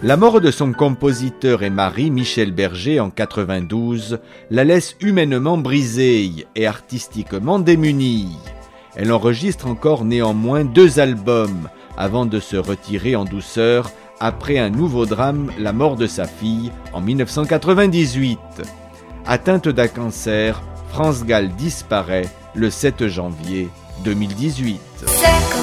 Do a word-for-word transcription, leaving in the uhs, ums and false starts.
La mort de son compositeur et mari, Michel Berger, en quatre-vingt-douze, la laisse humainement brisée et artistiquement démunie. Elle enregistre encore néanmoins deux albums avant de se retirer en douceur après un nouveau drame, la mort de sa fille, en dix-neuf cent quatre-vingt-dix-huit. Atteinte d'un cancer, France Gall disparaît le sept janvier deux mille dix-huit.